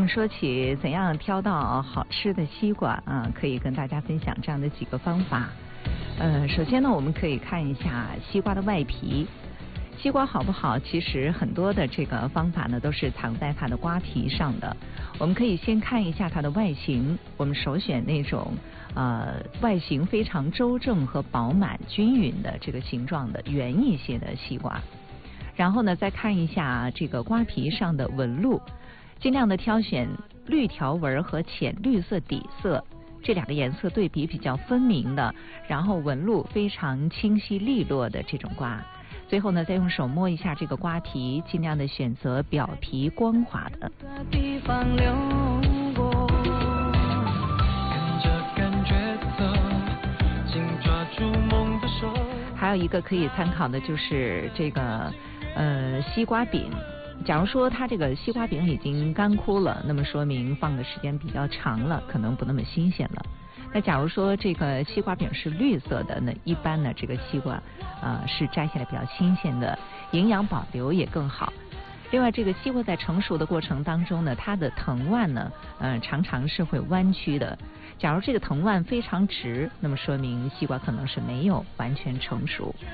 们说起怎样挑到好吃的西瓜啊，可以跟大家分享这样的几个方法。首先呢，我们可以看一下西瓜的外皮。西瓜好不好？其实很多的这个方法呢，都是藏在它的瓜皮上的。我们可以先看一下它的外形，我们首选那种外形非常周正和饱满均匀的这个形状的圆一些的西瓜。然后呢，再看一下这个瓜皮上的纹路，尽量的挑选绿条纹和浅绿色底色。这两个颜色对比比较分明的，然后纹路非常清晰利落的这种瓜。最后呢，再用手摸一下这个瓜皮，尽量的选择表皮光滑的。还有一个可以参考的就是这个西瓜饼。假如说它这个西瓜饼已经干枯了，那么说明放的时间比较长了，可能不那么新鲜了。那假如说这个西瓜饼是绿色的，那一般呢这个西瓜是摘下来比较新鲜的，营养保留也更好。另外，这个西瓜在成熟的过程当中呢，它的藤蔓呢常常是会弯曲的。假如这个藤蔓非常直，那么说明西瓜可能是没有完全成熟。